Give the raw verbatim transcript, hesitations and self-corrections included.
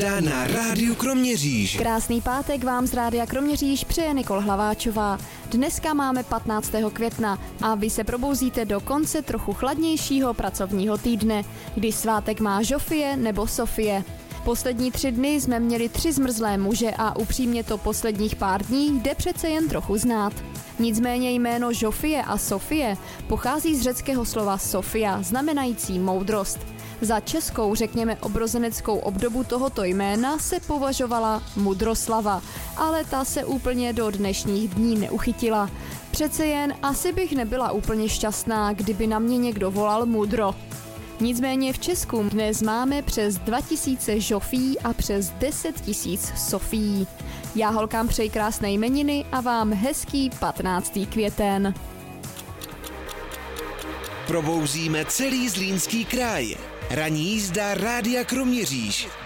Na Rádiu Kroměříž. Krásný pátek vám z Rádia Kroměříž přeje Nikol Hlaváčová. Dneska máme patnáctého května a vy se probouzíte do konce trochu chladnějšího pracovního týdne, kdy svátek má Žofie nebo Sofie. Poslední tři dny jsme měli tři zmrzlé muže a upřímně to posledních pár dní jde přece jen trochu znát. Nicméně jméno Žofie a Sofie pochází z řeckého slova Sofia, znamenající moudrost. Za českou, řekněme obrozeneckou obdobu tohoto jména se považovala Mudroslava, ale ta se úplně do dnešních dní neuchytila. Přece jen asi bych nebyla úplně šťastná, kdyby na mě někdo volal Mudro. Nicméně v Česku dnes máme přes dva tisíce Žofí a přes deset tisíc Sofií. Já holkám přeji krásné jmeniny a vám hezký patnáctý květen. Probouzíme celý Zlínský kraj. Ranní jízda Rádia Kroměříž.